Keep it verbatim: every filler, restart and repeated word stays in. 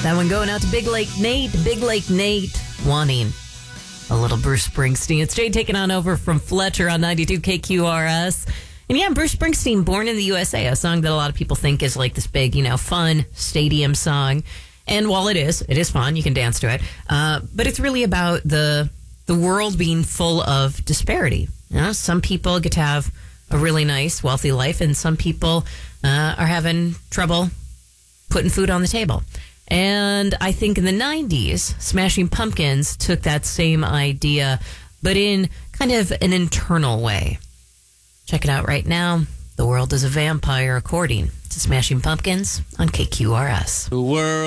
That one going out to Big Lake Nate. Big Lake Nate wanting a little Bruce Springsteen. It's Jay taking on over from Fletcher on ninety-two K Q R S. And yeah, Bruce Springsteen, Born in the U S A, a song that a lot of people think is like this big, you know, fun stadium song. And while it is, it is fun. You can dance to it. Uh, but it's really about the the world being full of disparity. You know, some people get to have a really nice, wealthy life, and some people uh, are having trouble putting food on the table. And I think in the nineties, Smashing Pumpkins took that same idea, but in kind of an internal way. Check it out right now. The World is a Vampire, according to Smashing Pumpkins on K Q R S. The world